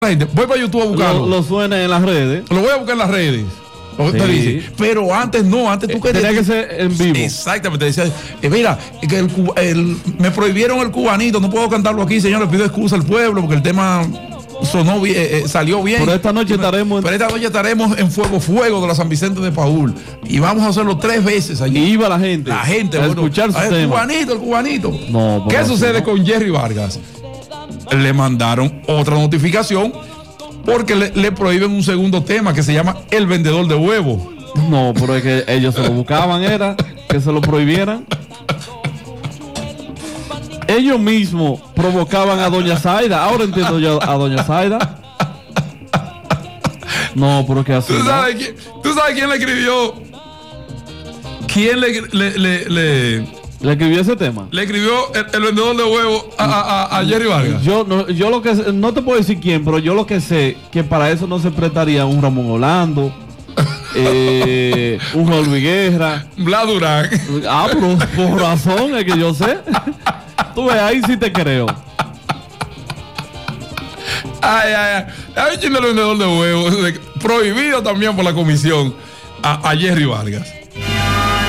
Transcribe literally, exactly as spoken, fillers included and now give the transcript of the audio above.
Voy para YouTube a buscarlo. Lo, lo suena en las redes. Lo voy a buscar en las redes. Sí. Te dice, pero antes no, antes tú eh, querías. Tenía que ser en vivo. Exactamente. Decía, eh, mira, que el, el, me prohibieron el cubanito, no puedo cantarlo aquí, señor. Le pido excusa al pueblo porque el tema sonó bien, eh, salió bien. Pero esta noche estaremos en... Pero esta noche estaremos en Fuego Fuego de la San Vicente de Paúl. Y vamos a hacerlo tres veces allí. Y iba la gente. La gente, a bueno, escuchar su el tema. cubanito, el cubanito. No, ¿Qué sucede no. con Jerry Vargas? Le mandaron otra notificación porque le, le prohíben un segundo tema que se llama El Vendedor de Huevos. No, pero es que ellos se lo buscaban, era que se lo prohibieran. Ellos mismos provocaban a Doña Zaida. Ahora entiendo yo a Doña Zaida. No, pero que así. ¿Tú sabes, ¿no? quién, ¿Tú sabes quién le escribió? ¿Quién le, le, le, le, ¿Le escribió ese tema? le escribió el, el vendedor de huevos a, a, a Jerry Vargas? Yo no, yo lo que sé- no te puedo decir quién, pero yo lo que sé que para eso no se prestaría un Ramón Orlando, eh, un Raúl Viguerra. Bla Durán. Ah, pero por razón es que yo sé. Tú ves, ahí sí te creo. Ay, ay, ay. Hay un chingo de vendedor de huevos. Prohibido también por la comisión a, a Jerry Vargas.